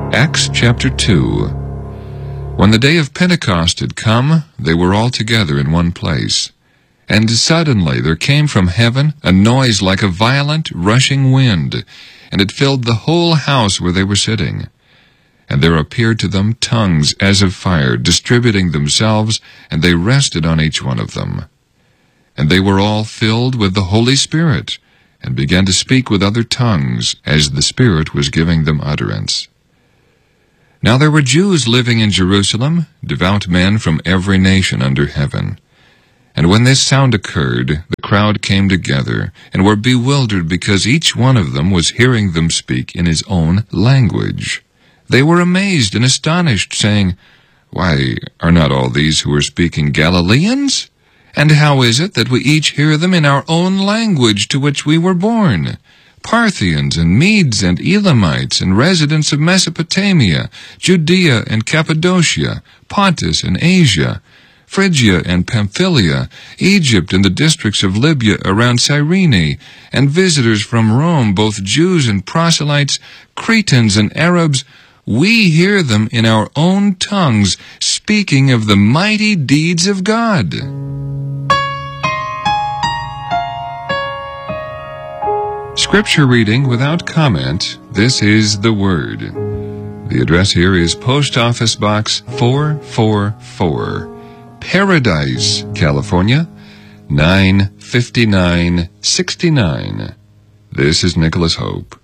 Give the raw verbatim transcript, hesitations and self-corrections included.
Acts chapter two. When the day of Pentecost had come, they were all together in one place. And suddenly there came from heaven a noise like a violent rushing wind, and it filled the whole house where they were sitting. And there appeared to them tongues as of fire, distributing themselves, and they rested on each one of them. And they were all filled with the Holy Spirit, and began to speak with other tongues, as the Spirit was giving them utterance. Now there were Jews living in Jerusalem, devout men from every nation under heaven. And when this sound occurred, the crowd came together, and were bewildered, because each one of them was hearing them speak in his own language. They were amazed and astonished, saying, "Why, are not all these who are speaking Galileans? And how is it that we each hear them in our own language to which we were born? Parthians and Medes and Elamites and residents of Mesopotamia, Judea and Cappadocia, Pontus and Asia, Phrygia and Pamphylia, Egypt and the districts of Libya around Cyrene, and visitors from Rome, both Jews and proselytes, Cretans and Arabs, we hear them in our own tongues, speaking of the mighty deeds of God." Scripture reading without comment. This is the Word. The address here is Post Office Box four four four, Paradise, California, nine fifty-nine sixty-nine. This is Nicholas Hope.